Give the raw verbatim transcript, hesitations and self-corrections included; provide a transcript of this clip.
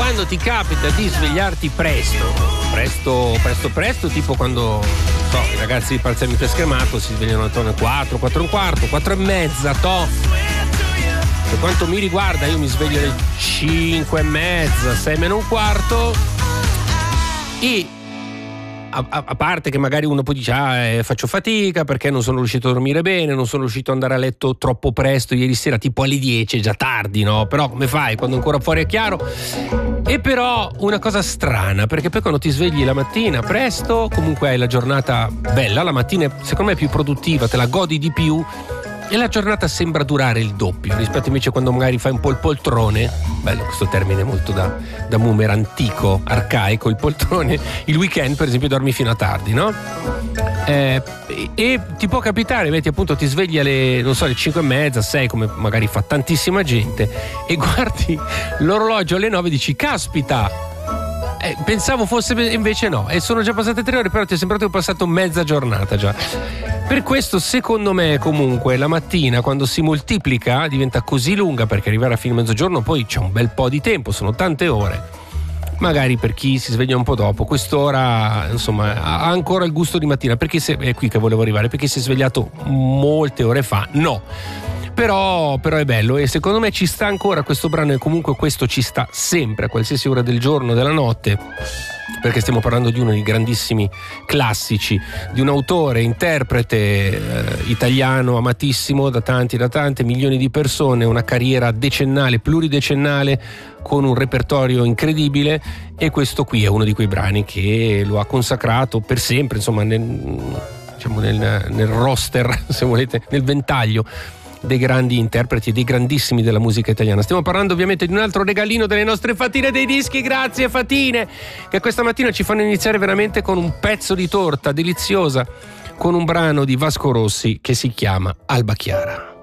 quando ti capita di svegliarti presto, presto, presto, presto, tipo quando, so, i ragazzi di Palazzo per Schermato si svegliano attorno alle quattro, quattro e un quarto, quattro e mezza, to. Per quanto mi riguarda, io mi sveglio alle cinque e mezza, sei meno un quarto, e A, a, a parte che magari uno poi dice ah, eh, faccio fatica perché non sono riuscito a dormire bene, non sono riuscito ad andare a letto troppo presto ieri sera, tipo alle dieci, è già tardi, no? Però come fai quando ancora fuori è chiaro? E però una cosa strana, perché poi quando ti svegli la mattina presto, comunque hai la giornata bella, la mattina secondo me è più produttiva, te la godi di più e la giornata sembra durare il doppio rispetto invece quando magari fai un po' il poltrone. Bello questo termine molto da, da boomer antico, arcaico, il poltrone. Il weekend per esempio dormi fino a tardi, no? Eh, e, e ti può capitare, metti appunto ti svegli alle, non so, alle cinque e mezza, sei, come magari fa tantissima gente, e guardi l'orologio alle nove e dici caspita, eh, pensavo fosse, invece no, e sono già passate tre ore, però ti è sembrato che è passato mezza giornata già. Per questo secondo me comunque la mattina quando si moltiplica diventa così lunga, perché arrivare a fine mezzogiorno poi c'è un bel po' di tempo, sono tante ore. Magari per chi si sveglia un po' dopo, quest'ora insomma ha ancora il gusto di mattina, perché se, è qui che volevo arrivare, perché si è svegliato molte ore fa, no. Però, però è bello e secondo me ci sta ancora questo brano, e comunque questo ci sta sempre a qualsiasi ora del giorno o della notte, perché stiamo parlando di uno dei grandissimi classici, di un autore, interprete eh, italiano amatissimo da tanti, da tante milioni di persone, una carriera decennale, pluridecennale, con un repertorio incredibile, e questo qui è uno di quei brani che lo ha consacrato per sempre, insomma nel, diciamo nel, nel roster, se volete, nel ventaglio dei grandi interpreti e dei grandissimi della musica italiana. Stiamo parlando ovviamente di un altro regalino delle nostre Fatine dei dischi. Grazie Fatine, che questa mattina ci fanno iniziare veramente con un pezzo di torta deliziosa, con un brano di Vasco Rossi che si chiama Alba Chiara.